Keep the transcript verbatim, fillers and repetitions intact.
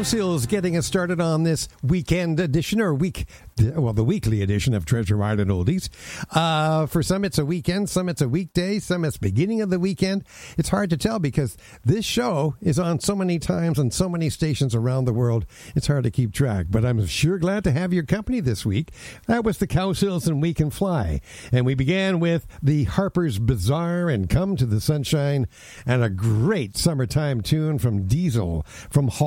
Cowsills getting us started on this weekend edition, or week, well, the weekly edition of Treasure Island Oldies. Uh, for some, it's a weekend. Some, it's a weekday. Some, it's beginning of the weekend. It's hard to tell because this show is on so many times on so many stations around the world. It's hard to keep track, but I'm sure glad to have your company this week. That was the Cowsills and We Can Fly. And we began with the Harper's Bazaar and Come to the Sunshine, and a great summertime tune from Diesel from Hall.